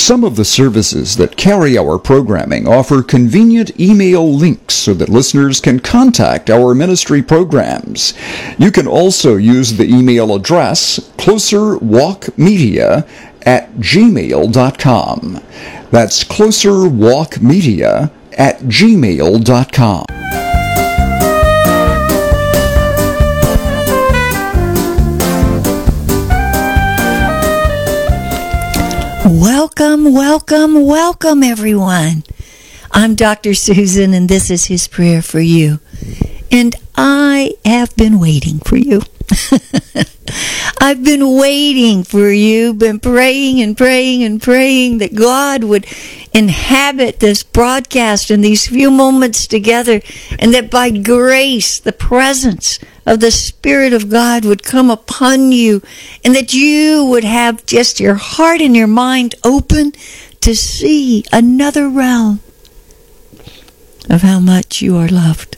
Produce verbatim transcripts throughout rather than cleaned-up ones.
Some of the services that carry our programming offer convenient email links so that listeners can contact our ministry programs. You can also use the email address closerwalkmedia at gmail dot com. That's closerwalkmedia at gmail dot com. Welcome, welcome, welcome, everyone. I'm Doctor Susan, and this is His Prayer for You. And I have been waiting for you. I've been waiting for you, been praying and praying and praying that God would inhabit this broadcast and these few moments together, and that by grace, the presence of the Spirit of God would come upon you, and that you would have just your heart and your mind open to see another realm of how much you are loved.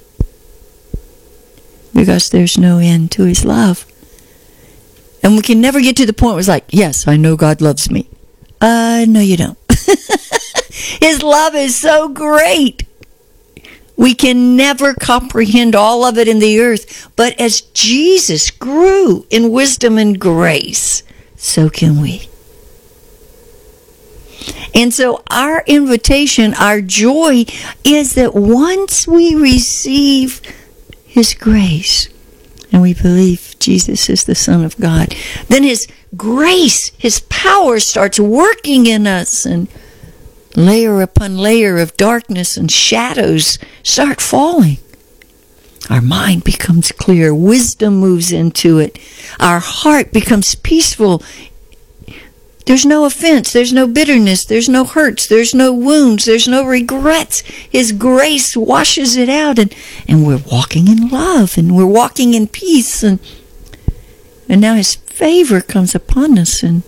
Because there's no end to His love. And we can never get to the point where it's like, yes, I know God loves me. Uh, no, you don't. His love is so great. We can never comprehend all of it in the earth. But as Jesus grew in wisdom and grace, so can we. And so our invitation, our joy, is that once we receive His grace, and we believe Jesus is the Son of God, then His grace, His power starts working in us, and layer upon layer of darkness and shadows start falling. Our mind becomes clear. Wisdom moves into it. Our heart becomes peaceful. There's no offense. There's no bitterness. There's no hurts. There's no wounds. There's no regrets. His grace washes it out, and, and we're walking in love, and we're walking in peace, and and now His favor comes upon us, and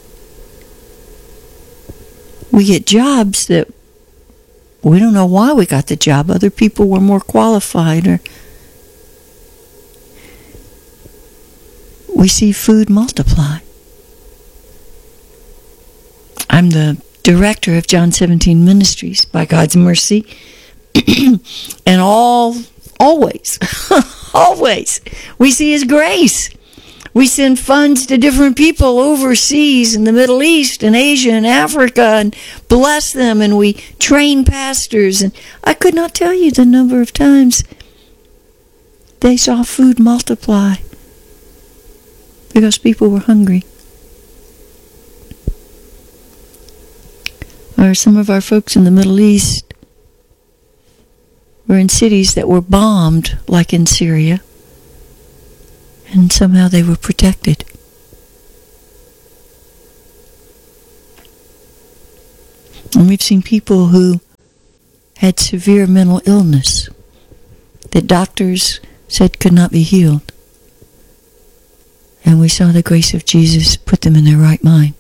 we get jobs that we don't know why we got the job. Other people were more qualified, or we see food multiply. I'm the director of John seventeen Ministries by God's mercy. And all, always, always, we see His grace. We send funds to different people overseas in the Middle East and Asia and Africa and bless them, and we train pastors. And I could not tell you the number of times they saw food multiply because people were hungry. Or some of our folks in the Middle East were in cities that were bombed, like in Syria, and somehow they were protected. And we've seen people who had severe mental illness that doctors said could not be healed. And we saw the grace of Jesus put them in their right mind.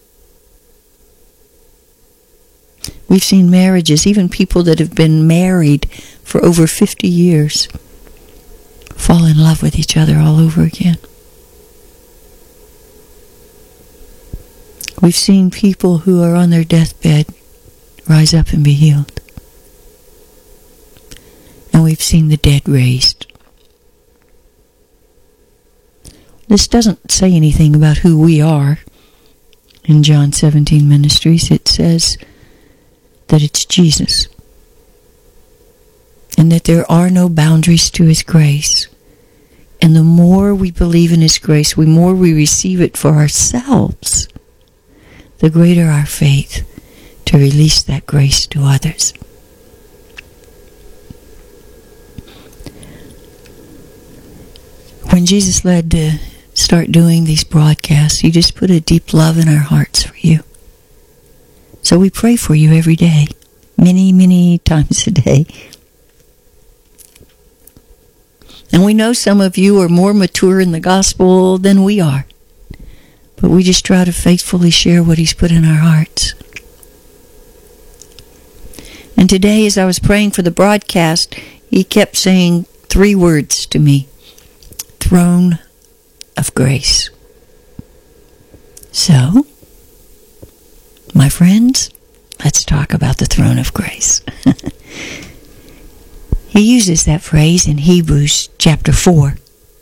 We've seen marriages, even people that have been married for over fifty years, fall in love with each other all over again. We've seen people who are on their deathbed rise up and be healed. And we've seen the dead raised. This doesn't say anything about who we are in John seventeen Ministries. It says that it's Jesus, and that there are no boundaries to His grace. And the more we believe in His grace, the more we receive it for ourselves, the greater our faith to release that grace to others. When Jesus led to start doing these broadcasts, He just put a deep love in our hearts for you. So we pray for you every day, many, many times a day. And we know some of you are more mature in the gospel than we are. But we just try to faithfully share what He's put in our hearts. And today, as I was praying for the broadcast, He kept saying three words to me: throne of grace. So, my friends, let's talk about the throne of grace. He uses that phrase in Hebrews chapter four.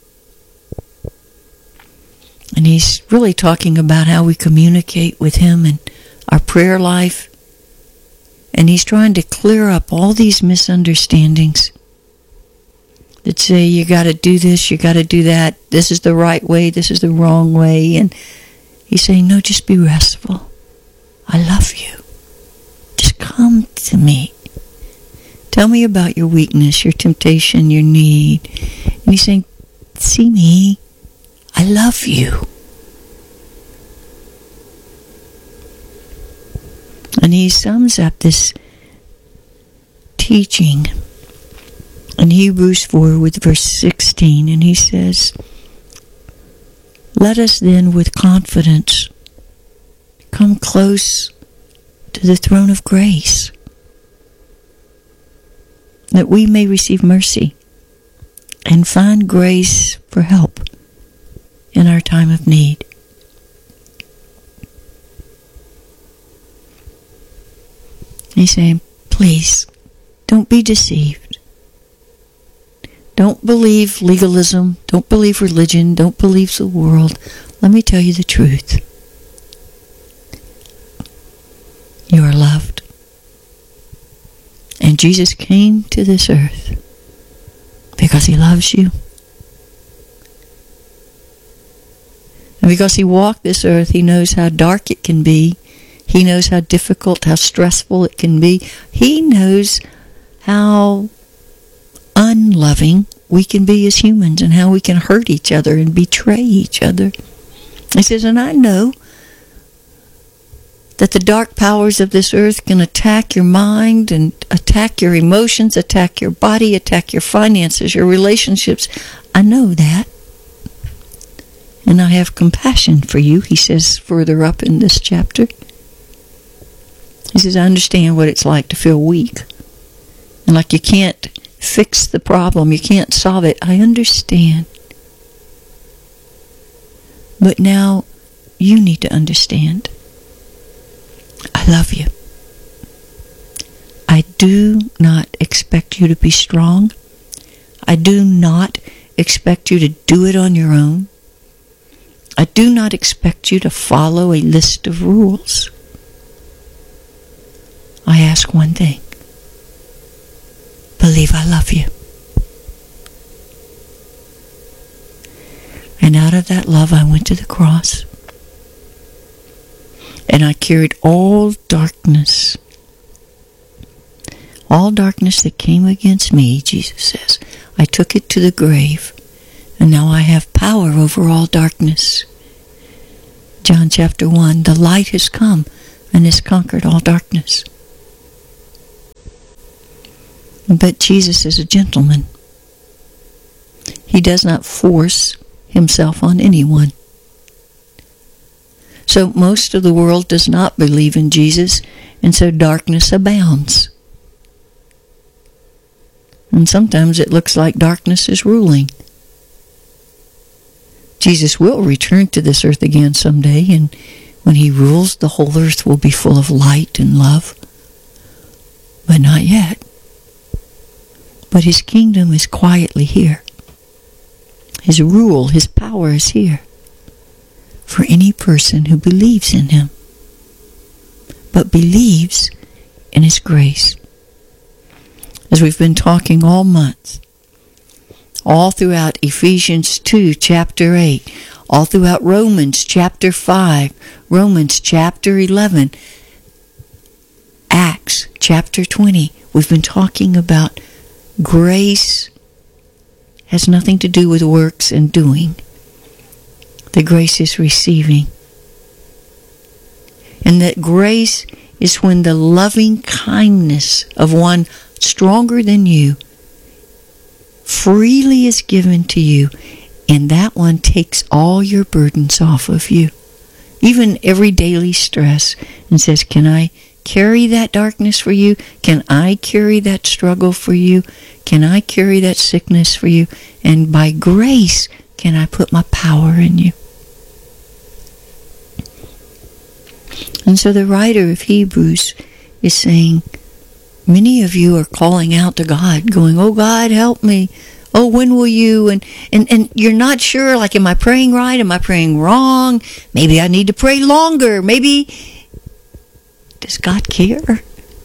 And he's really talking about how we communicate with him and our prayer life. And he's trying to clear up all these misunderstandings that say you got to do this, you got to do that, this is the right way, this is the wrong way. And he's saying, no, just be restful. I love you. Just come to me. Tell me about your weakness, your temptation, your need. And he's saying, see me. I love you. And he sums up this teaching in Hebrews four with verse sixteen, and he says, let us then with confidence come close to the throne of grace, that we may receive mercy and find grace for help in our time of need. He's saying, please, don't be deceived. Don't believe legalism. Don't believe religion. Don't believe the world. Let me tell you the truth. You are loved. And Jesus came to this earth because he loves you. And because he walked this earth, he knows how dark it can be. He knows how difficult, how stressful it can be. He knows how unloving we can be as humans and how we can hurt each other and betray each other. He says, and I know that the dark powers of this earth can attack your mind and attack your emotions, attack your body, attack your finances, your relationships. I know that. And I have compassion for you, he says further up in this chapter. He says, I understand what it's like to feel weak. And like you can't fix the problem, you can't solve it. I understand. But now you need to understand. I love you. I do not expect you to be strong. I do not expect you to do it on your own. I do not expect you to follow a list of rules. I ask one thing. Believe I love you. And out of that love, I went to the cross. And I carried all darkness. All darkness that came against me, Jesus says. I took it to the grave. And now I have power over all darkness. John chapter one, the light has come and has conquered all darkness. But Jesus is a gentleman. He does not force himself on anyone. So most of the world does not believe in Jesus, and so darkness abounds. And sometimes it looks like darkness is ruling. Jesus will return to this earth again someday, and when he rules, the whole earth will be full of light and love. But not yet. But his kingdom is quietly here. His rule, his power is here for any person who believes in him, but believes in his grace. As we've been talking all month, all throughout Ephesians two, chapter eight, all throughout Romans chapter five, Romans chapter eleven, Acts chapter twenty, we've been talking about grace has nothing to do with works and doing. The grace is receiving. And that grace is when the loving kindness of one stronger than you freely is given to you, and that one takes all your burdens off of you, even every daily stress, and says, can I carry that darkness for you? Can I carry that struggle for you? Can I carry that sickness for you? And by grace, can I put my power in you? And so the writer of Hebrews is saying, many of you are calling out to God, going, oh God, help me. Oh, when will you? And, and, and you're not sure, like, am I praying right? Am I praying wrong? Maybe I need to pray longer. Maybe, does God care?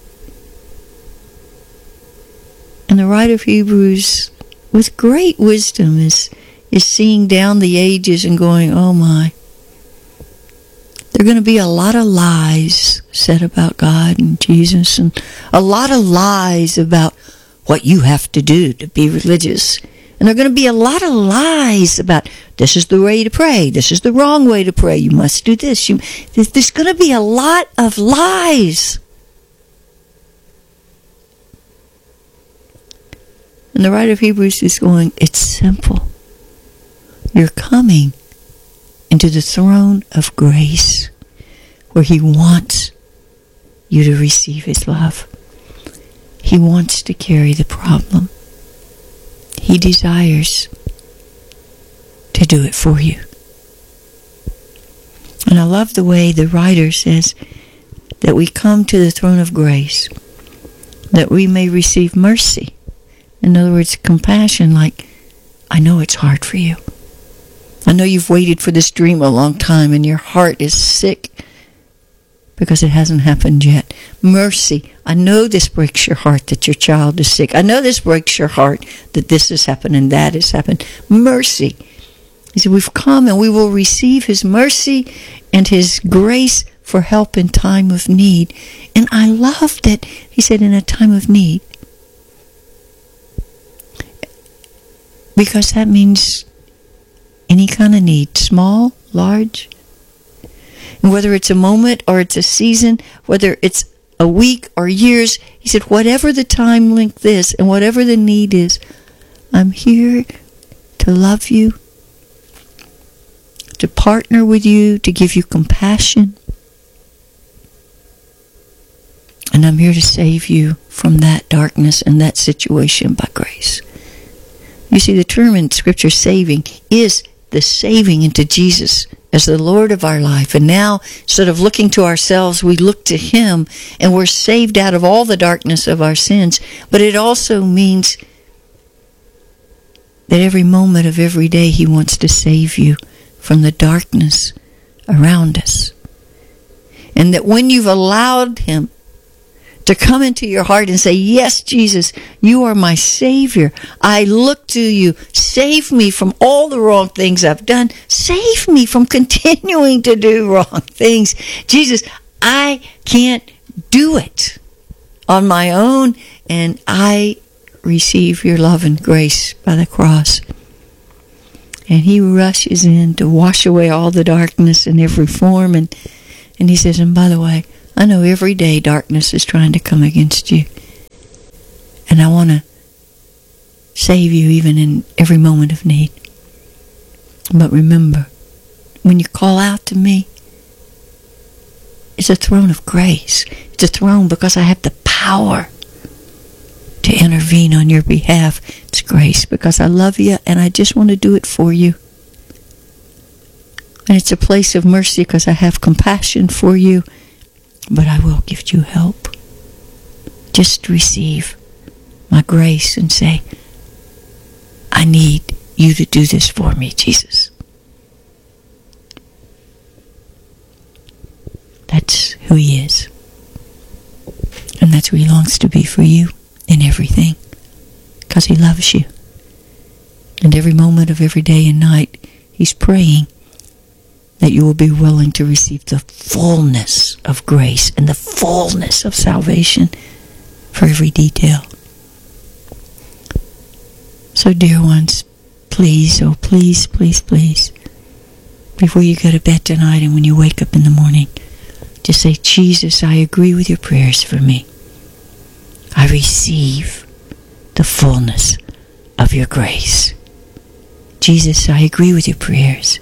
And the writer of Hebrews, with great wisdom, is, is seeing down the ages and going, oh my, there are going to be a lot of lies said about God and Jesus, and a lot of lies about what you have to do to be religious. And there are going to be a lot of lies about, this is the way to pray, this is the wrong way to pray, you must do this. You, there's going to be a lot of lies. And the writer of Hebrews is going, it's simple. You're coming into the throne of grace, where He wants you to receive His love. He wants to carry the problem. He desires to do it for you. And I love the way the writer says that we come to the throne of grace, that we may receive mercy. In other words, compassion, like, I know it's hard for you. I know you've waited for this dream a long time and your heart is sick because it hasn't happened yet. Mercy. I know this breaks your heart that your child is sick. I know this breaks your heart that this has happened and that has happened. Mercy. He said, we've come and we will receive His mercy and His grace for help in time of need. And I love that He said, in a time of need. Because that means any kind of need, small, large. And whether it's a moment or it's a season, whether it's a week or years, He said, whatever the time length is and whatever the need is, I'm here to love you, to partner with you, to give you compassion. And I'm here to save you from that darkness and that situation by grace. You see, the term in Scripture, saving, is the saving into Jesus as the Lord of our life. And now, instead of looking to ourselves, we look to Him, and we're saved out of all the darkness of our sins. But it also means that every moment of every day He wants to save you from the darkness around us. And that when you've allowed Him to come into your heart and say, yes, Jesus, you are my Savior. I look to you. Save me from all the wrong things I've done. Save me from continuing to do wrong things. Jesus, I can't do it on my own, and I receive your love and grace by the cross. And He rushes in to wash away all the darkness in every form. And, and He says, and by the way, I know every day darkness is trying to come against you. And I want to save you even in every moment of need. But remember, when you call out to me, it's a throne of grace. It's a throne because I have the power to intervene on your behalf. It's grace because I love you and I just want to do it for you. And it's a place of mercy because I have compassion for you. But I will give you help. Just receive my grace and say, I need you to do this for me, Jesus. That's who He is. And that's who He longs to be for you in everything. Because He loves you. And every moment of every day and night, He's praying that you will be willing to receive the fullness of grace and the fullness of salvation for every detail. So, dear ones, please, oh please, please, please, before you go to bed tonight and when you wake up in the morning, just say, Jesus, I agree with your prayers for me. I receive the fullness of your grace. Jesus, I agree with your prayers.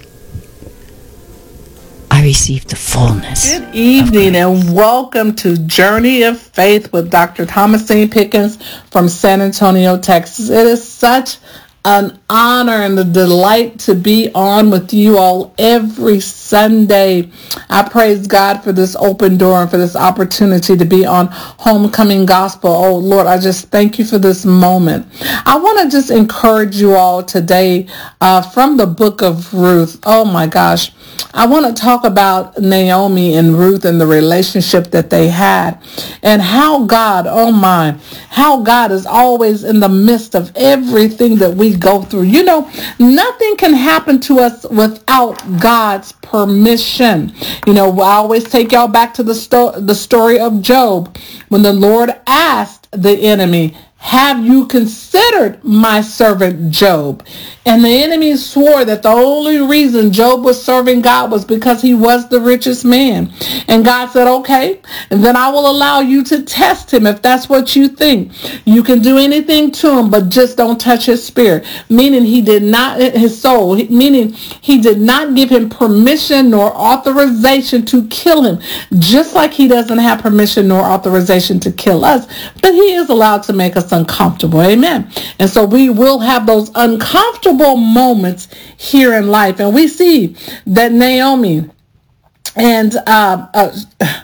I receive the fullness. Good evening and welcome to Journey of Faith with Doctor Thomasine Pickens from San Antonio, Texas. It is such an honor and a delight to be on with you all every Sunday. I praise God for this open door and for this opportunity to be on Homecoming Gospel. Oh Lord, I just thank you for this moment. I want to just encourage you all today uh, from the book of Ruth. Oh my gosh. I want to talk about Naomi and Ruth and the relationship that they had and how God, oh my, how God is always in the midst of everything that we go through. You know, nothing can happen to us without God's permission. You know, I always take y'all back to the, sto- the story of Job when the Lord asked the enemy, have you considered my servant Job? And the enemy swore that the only reason Job was serving God was because he was the richest man. And God said, okay, and then I will allow you to test him if that's what you think. You can do anything to him, but just don't touch his spirit. Meaning he did not, his soul, meaning he did not give him permission nor authorization to kill him, just like he doesn't have permission nor authorization to kill us. But he is allowed to make us uncomfortable. Amen. And so we will have those uncomfortable moments here in life. And we see that Naomi and uh, uh,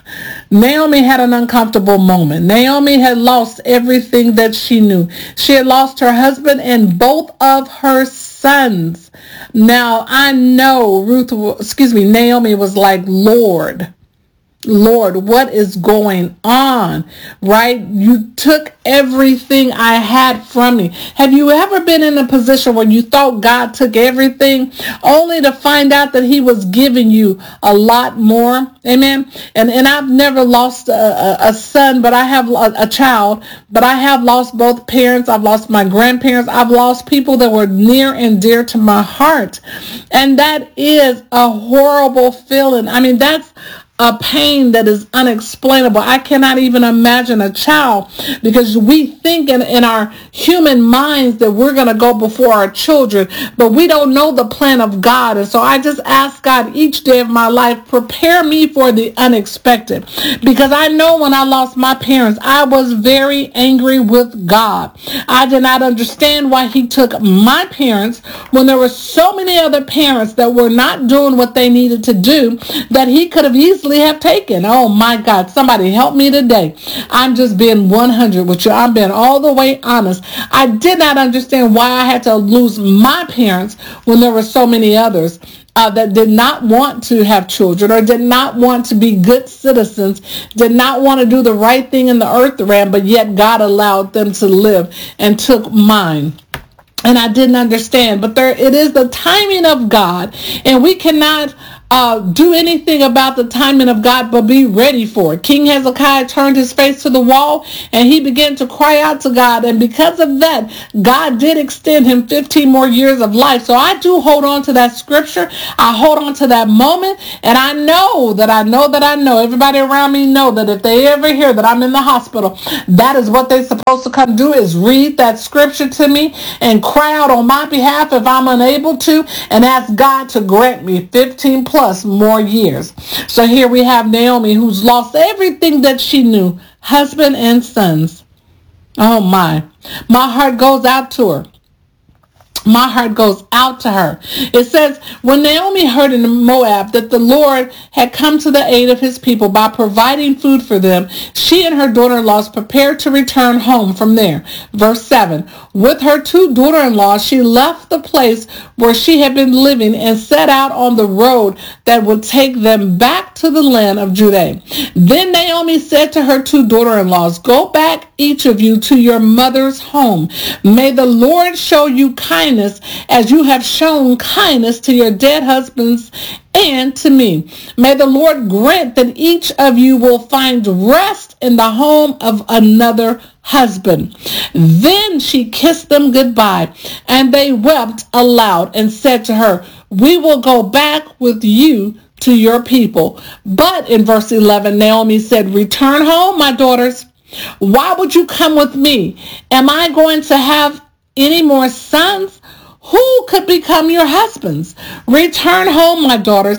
Naomi had an uncomfortable moment. Naomi had lost everything that she knew. She had lost her husband and both of her sons. Now I know Ruth, excuse me, Naomi was like, Lord, Lord, what is going on, right? You took everything I had from me. Have you ever been in a position where you thought God took everything only to find out that he was giving you a lot more? Amen. And and I've never lost a, a, a son, but I have a, a child, but I have lost both parents. I've lost my grandparents. I've lost people that were near and dear to my heart. And that is a horrible feeling. I mean, that's a pain that is unexplainable. I cannot even imagine a child, because we think in, in our human minds that we're going to go before our children, but we don't know the plan of God. And so I just ask God each day of my life, prepare me for the unexpected, because I know when I lost my parents, I was very angry with God. I did not understand why he took my parents when there were so many other parents that were not doing what they needed to do that he could have easily have taken. Oh my God, somebody help me today. I'm just being one hundred with you. I'm being all the way honest. I did not understand why I had to lose my parents when there were so many others uh, that did not want to have children or did not want to be good citizens, did not want to do the right thing in the earth realm, but yet God allowed them to live and took mine. And I didn't understand, but there it is the timing of God, and we cannot Uh, do anything about the timing of God, but be ready for it. King Hezekiah turned his face to the wall and he began to cry out to God. And because of that, God did extend him fifteen more years of life. So I do hold on to that scripture. I hold on to that moment. And I know that I know that I know everybody around me know that if they ever hear that I'm in the hospital, that is what they're supposed to come do, is read that scripture to me and cry out on my behalf if I'm unable to, and ask God to grant me fifteen plus more years. So here we have Naomi, who's lost everything that she knew, husband and sons. Oh my, my heart goes out to her. My heart goes out to her. It says, when Naomi heard in Moab that the Lord had come to the aid of his people by providing food for them, she and her daughter-in-laws prepared to return home from there. Verse seven, with her two daughter-in-laws, she left the place where she had been living and set out on the road that would take them back to the land of Judah. Then Naomi said to her two daughter-in-laws, go back, each of you, to your mother's home. May the Lord show you kindness as you have shown kindness to your dead husbands and to me. May the Lord grant that each of you will find rest in the home of another husband. Then she kissed them goodbye, and they wept aloud and said to her, we will go back with you to your people. But in verse eleven, Naomi said, return home, my daughters. Why would you come with me? Am I going to have any more sons? Who could become your husbands? Return home, my daughters.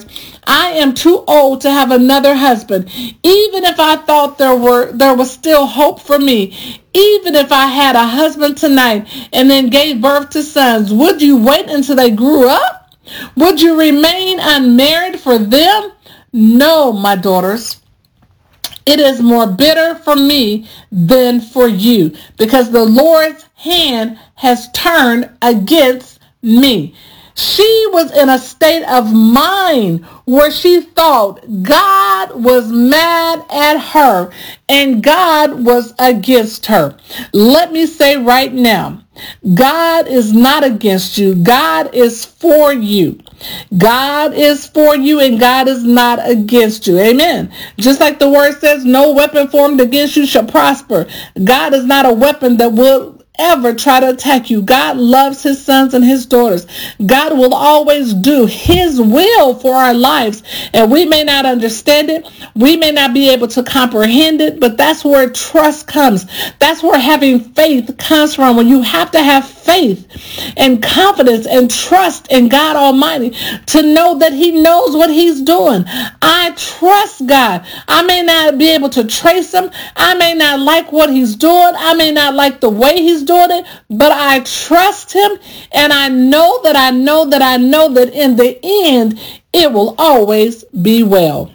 I am too old to have another husband. Even if I thought there were there was still hope for me, even if I had a husband tonight and then gave birth to sons, would you wait until they grew up? Would you remain unmarried for them? No, my daughters. It is more bitter for me than for you, because the Lord's hand has turned against me. She was in a state of mind where she thought God was mad at her and God was against her. Let me say right now, God is not against you. God is for you. God is for you and God is not against you. Amen. Just like the word says, no weapon formed against you shall prosper. God is not a weapon that will ever try to attack you. God loves his sons and his daughters. God will always do his will for our lives. And we may not understand it. We may not be able to comprehend it, but that's where trust comes. That's where having faith comes from. When you have to have faith and confidence and trust in God Almighty to know that he knows what he's doing. I trust God. I may not be able to trace him. I may not like what he's doing. I may not like the way he's doing it, but I trust him, and I know that I know that I know that in the end it will always be well.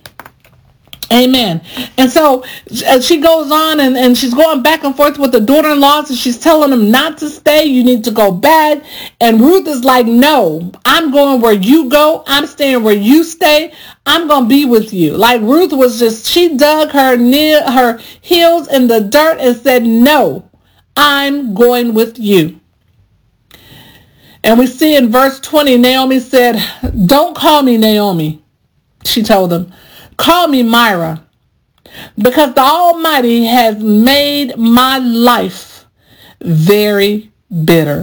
Amen. And so uh, she goes on and, and she's going back and forth with the daughter-in-laws, and she's telling them not to stay. You need to go back. And Ruth is like, no, I'm going where you go. I'm staying where you stay. I'm going to be with you. Like Ruth was just, she dug her, near, her heels in the dirt and said, no, I'm going with you. And we see in verse twenty, Naomi said, don't call me Naomi. She told them, call me Myra, because the Almighty has made my life very bitter.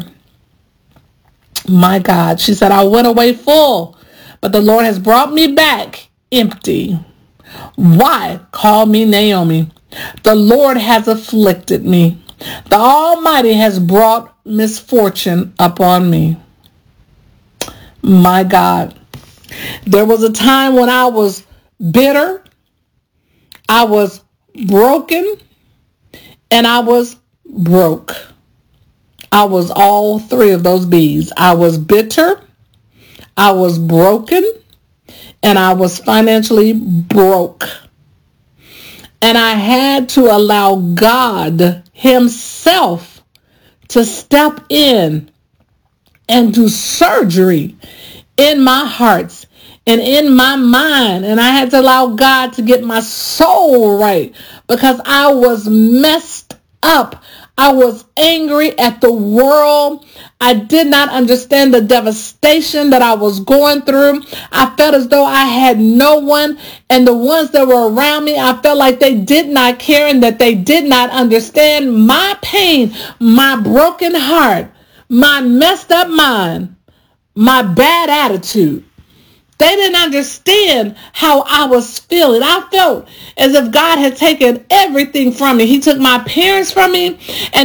My God, she said, I went away full, but the Lord has brought me back empty. Why call me Naomi? The Lord has afflicted me. The Almighty has brought misfortune upon me. My God, there was a time when I was bitter, I was broken, and I was broke. I was all three of those B's. I was bitter, I was broken, and I was financially broke. And I had to allow God himself to step in and do surgery in my heart and in my mind. And I had to allow God to get my soul right, because I was messed up. I was angry at the world. I did not understand the devastation that I was going through. I felt as though I had no one, and the ones that were around me, I felt like they did not care and that they did not understand my pain, my broken heart, my messed up mind, my bad attitude. They didn't understand how I was feeling. I felt as if God had taken everything from me. He took my parents from me, and